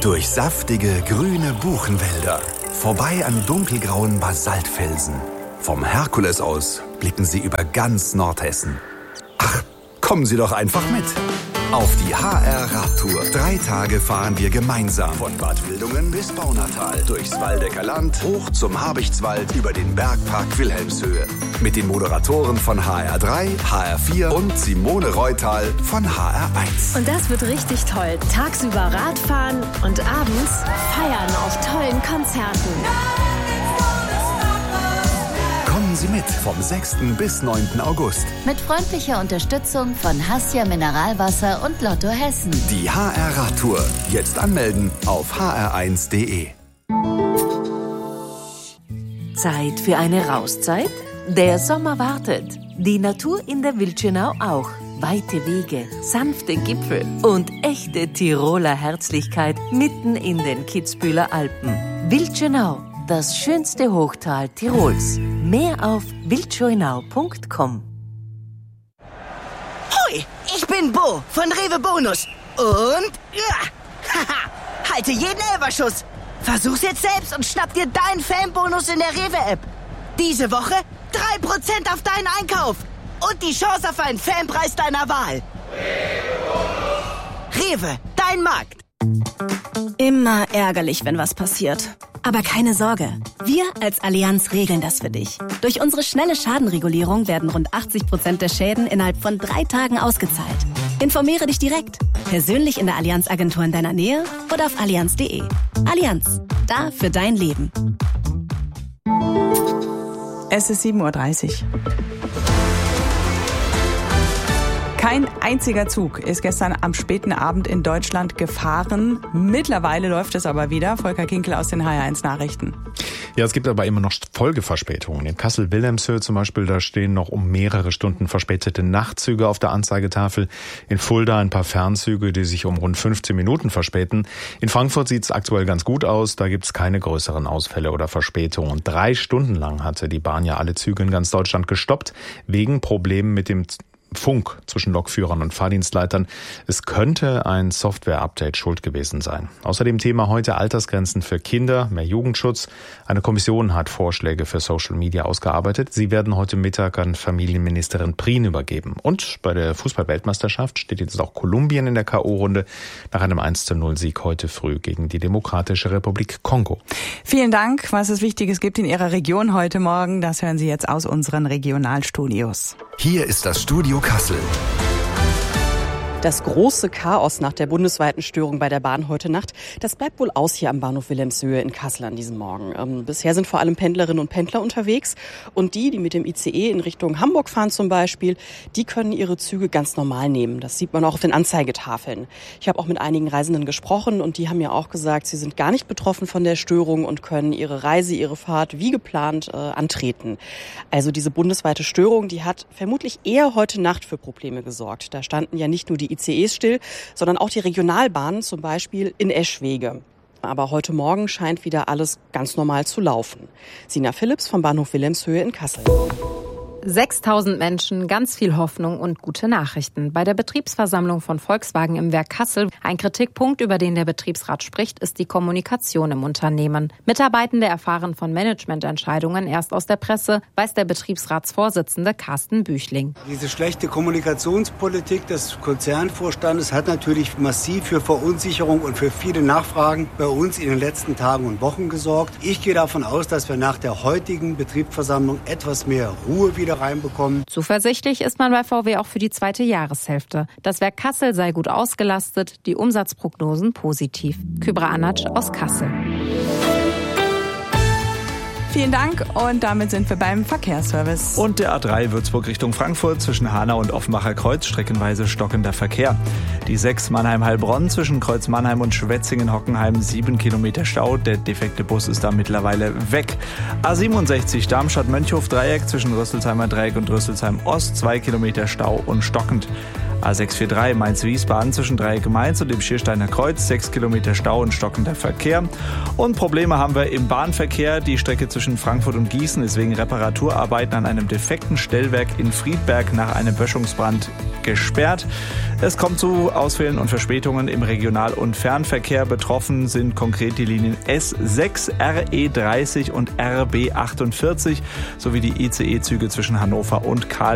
Durch saftige, grüne Buchenwälder. Vorbei an dunkelgrauen Basaltfelsen. Vom Herkules aus blicken Sie über ganz Nordhessen. Ach, kommen Sie doch einfach mit. Auf die HR-Radtour. 3 Tage fahren wir gemeinsam. Von Bad Wildungen bis Baunatal. Durchs Waldecker Land, hoch zum Habichtswald, über den Bergpark Wilhelmshöhe. Mit den Moderatoren von HR3, HR4 und Simone Reutal von HR1. Und das wird richtig toll. Tagsüber Radfahren und abends feiern auf tollen Konzerten. Kommen Sie mit vom 6. bis 9. August. Mit freundlicher Unterstützung von Hassia Mineralwasser und Lotto Hessen. Die HR-Radtour. Jetzt anmelden auf hr1.de. Zeit für eine Rauszeit? Der Sommer wartet. Die Natur in der Wildschönau auch. Weite Wege, sanfte Gipfel und echte Tiroler Herzlichkeit mitten in den Kitzbüheler Alpen. Wildschönau, das schönste Hochtal Tirols. Mehr auf wildschönau.com. Hoi, ich bin Bo von Rewe Bonus. Und halte jeden Elferschuss. Versuch's jetzt selbst und schnapp dir deinen Fanbonus in der Rewe-App. Diese Woche 3% auf deinen Einkauf. Und die Chance auf einen Fanpreis deiner Wahl. Rewe, dein Markt. Immer ärgerlich, wenn was passiert. Aber keine Sorge, wir als Allianz regeln das für dich. Durch unsere schnelle Schadenregulierung werden rund 80% der Schäden innerhalb von 3 Tagen ausgezahlt. Informiere dich direkt, persönlich in der Allianz-Agentur in deiner Nähe oder auf allianz.de. Allianz, da für dein Leben. Es ist 7:30 Uhr. Kein einziger Zug ist gestern am späten Abend in Deutschland gefahren. Mittlerweile läuft es aber wieder. Volker Kinkel aus den HR1 Nachrichten. Ja, es gibt aber immer noch Folgeverspätungen. In Kassel-Wilhelmshöhe zum Beispiel, da stehen noch um mehrere Stunden verspätete Nachtzüge auf der Anzeigetafel. In Fulda ein paar Fernzüge, die sich um rund 15 Minuten verspäten. In Frankfurt sieht es aktuell ganz gut aus. Da gibt es keine größeren Ausfälle oder Verspätungen. 3 Stunden lang hatte die Bahn ja alle Züge in ganz Deutschland gestoppt, wegen Problemen mit dem Funk zwischen Lokführern und Fahrdienstleitern. Es könnte ein Software-Update schuld gewesen sein. Außerdem Thema heute Altersgrenzen für Kinder, mehr Jugendschutz. Eine Kommission hat Vorschläge für Social Media ausgearbeitet. Sie werden heute Mittag an Familienministerin Prien übergeben. Und bei der Fußball-Weltmeisterschaft steht jetzt auch Kolumbien in der K.O.-Runde nach einem 1:0-Sieg heute früh gegen die Demokratische Republik Kongo. Vielen Dank. Was es Wichtiges gibt in Ihrer Region heute Morgen, das hören Sie jetzt aus unseren Regionalstudios. Hier ist das Studio Kassel. Das große Chaos nach der bundesweiten Störung bei der Bahn heute Nacht, das bleibt wohl aus hier am Bahnhof Wilhelmshöhe in Kassel an diesem Morgen. Bisher sind vor allem Pendlerinnen und Pendler unterwegs und die mit dem ICE in Richtung Hamburg fahren zum Beispiel, die können ihre Züge ganz normal nehmen. Das sieht man auch auf den Anzeigetafeln. Ich habe auch mit einigen Reisenden gesprochen und die haben mir auch gesagt, sie sind gar nicht betroffen von der Störung und können ihre Reise, ihre Fahrt wie geplant antreten. Also diese bundesweite Störung, die hat vermutlich eher heute Nacht für Probleme gesorgt. Da standen ja nicht nur die ICEs still, sondern auch die Regionalbahnen, zum Beispiel in Eschwege. Aber heute Morgen scheint wieder alles ganz normal zu laufen. Sina Philipps vom Bahnhof Wilhelmshöhe in Kassel. 6.000 Menschen, ganz viel Hoffnung und gute Nachrichten. Bei der Betriebsversammlung von Volkswagen im Werk Kassel. Ein Kritikpunkt, über den der Betriebsrat spricht, ist die Kommunikation im Unternehmen. Mitarbeitende erfahren von Managemententscheidungen erst aus der Presse, weiß der Betriebsratsvorsitzende Carsten Büchling. Diese schlechte Kommunikationspolitik des Konzernvorstandes hat natürlich massiv für Verunsicherung und für viele Nachfragen bei uns in den letzten Tagen und Wochen gesorgt. Ich gehe davon aus, dass wir nach der heutigen Betriebsversammlung etwas mehr Ruhe wieder reinbekommen. Zuversichtlich ist man bei VW auch für die zweite Jahreshälfte. Das Werk Kassel sei gut ausgelastet, die Umsatzprognosen positiv. Kübra Anatsch aus Kassel. Vielen Dank und damit sind wir beim Verkehrsservice. Und der A3 Würzburg Richtung Frankfurt zwischen Hanau und Offenbacher Kreuz streckenweise stockender Verkehr. Die 6 Mannheim-Heilbronn zwischen Kreuz Mannheim und Schwetzingen-Hockenheim 7 Kilometer Stau. Der defekte Bus ist da mittlerweile weg. A67 Darmstadt-Mönchhof-Dreieck zwischen Rüsselsheimer Dreieck und Rüsselsheim Ost 2 Kilometer Stau und stockend. A643 Mainz-Wiesbaden zwischen Dreieck-Mainz und dem Schiersteiner Kreuz, 6 Kilometer Stau und stockender Verkehr. Und Probleme haben wir im Bahnverkehr. Die Strecke zwischen Frankfurt und Gießen ist wegen Reparaturarbeiten an einem defekten Stellwerk in Friedberg nach einem Böschungsbrand gesperrt. Es kommt zu Ausfällen und Verspätungen im Regional- und Fernverkehr. Betroffen sind konkret die Linien S6, RE30 und RB48 sowie die ICE-Züge zwischen Hannover und Karlsruhe.